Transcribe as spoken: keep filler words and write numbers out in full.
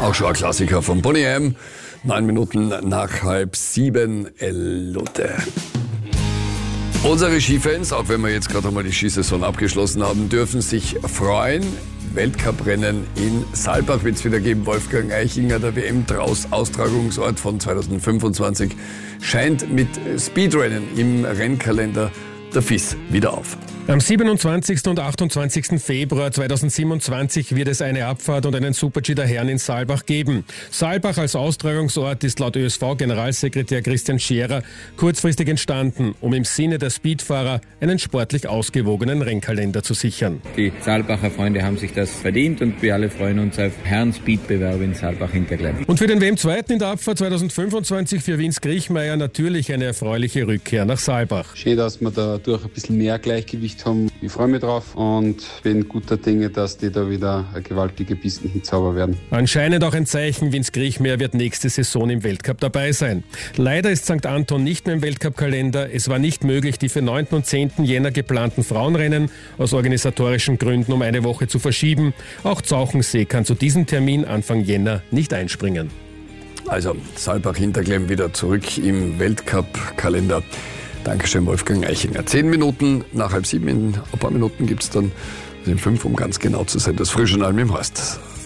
Auch schon ein Klassiker von Boney M. Neun Minuten nach halb sieben, Elote. Unsere Skifans, auch wenn wir jetzt gerade einmal die Skisaison abgeschlossen haben, dürfen sich freuen. Weltcuprennen in Saalbach wird es wieder geben. Wolfgang Eichinger, der W M-Austragungsort von zweitausendfünfundzwanzig, scheint mit Speedrennen im Rennkalender der F I S wieder auf. Am siebenundzwanzigsten und achtundzwanzigsten Februar zweitausendsiebenundzwanzig wird es eine Abfahrt und einen Super-G der Herren in Saalbach geben. Saalbach als Austragungsort ist laut Ö S V-Generalsekretär Christian Scherer kurzfristig entstanden, um im Sinne der Speedfahrer einen sportlich ausgewogenen Rennkalender zu sichern. Die Saalbacher Freunde haben sich das verdient und wir alle freuen uns auf Herren-Speedbewerbe in Saalbach-Hinterglemm. Und für den W M-Zweiten in der Abfahrt zweitausendfünfundzwanzig für Vince Griechmeier natürlich eine erfreuliche Rückkehr nach Saalbach. Schön, dass wir da durch ein bisschen mehr Gleichgewicht haben. Ich freue mich drauf und bin guter Dinge, dass die da wieder eine gewaltige Pistenhitzauber werden. Anscheinend auch ein Zeichen, Vince Griechmeier wird nächste Saison im Weltcup dabei sein. Leider ist Sankt Anton nicht mehr im Weltcup-Kalender. Es war nicht möglich, die für neunten und zehnten Jänner geplanten Frauenrennen aus organisatorischen Gründen um eine Woche zu verschieben. Auch Zauchensee kann zu diesem Termin Anfang Jänner nicht einspringen. Also Saalbach-Hinterglemm wieder zurück im Weltcup-Kalender. Dankeschön, Wolfgang Eichinger. Zehn Minuten nach halb sieben, in ein paar Minuten gibt es dann, also in fünf, um ganz genau zu sein, das Frühjournal mit dem Horst.